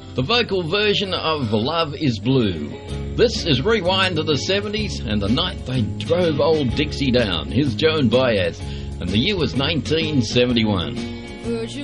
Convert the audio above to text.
the vocal version of Love is Blue. This is Rewind to the 70s and the night they drove old Dixie down. Here's Joan Baez, and the year was 1971.